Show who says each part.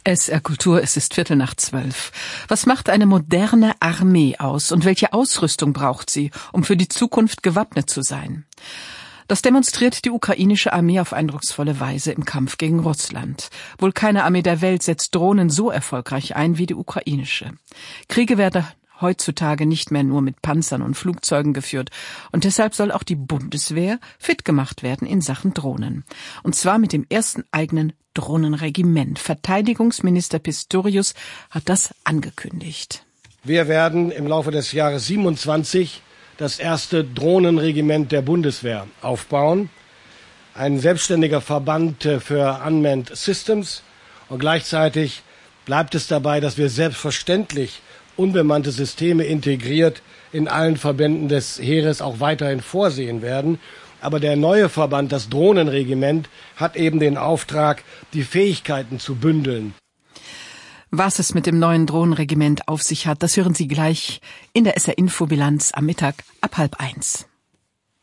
Speaker 1: SR Kultur, es ist 11:15. Was macht eine moderne Armee aus und welche Ausrüstung braucht sie, um für die Zukunft gewappnet zu sein? Das demonstriert die ukrainische Armee auf eindrucksvolle Weise im Kampf gegen Russland. Wohl keine Armee der Welt setzt Drohnen so erfolgreich ein wie die ukrainische. Kriege werden heutzutage nicht mehr nur mit Panzern und Flugzeugen geführt. Und deshalb soll auch die Bundeswehr fit gemacht werden in Sachen Drohnen. Und zwar mit dem ersten eigenen Drohnenregiment. Verteidigungsminister Pistorius hat das angekündigt.
Speaker 2: Wir werden im Laufe des Jahres 27 das erste Drohnenregiment der Bundeswehr aufbauen. Ein selbstständiger Verband für Unmanned Systems. Und gleichzeitig bleibt es dabei, dass wir selbstverständlich unbemannte Systeme integriert in allen Verbänden des Heeres auch weiterhin vorsehen werden. Aber der neue Verband, das Drohnenregiment, hat eben den Auftrag, die Fähigkeiten zu bündeln.
Speaker 1: Was es mit dem neuen Drohnenregiment auf sich hat, das hören Sie gleich in der SR-Info-Bilanz am Mittag ab 12:30.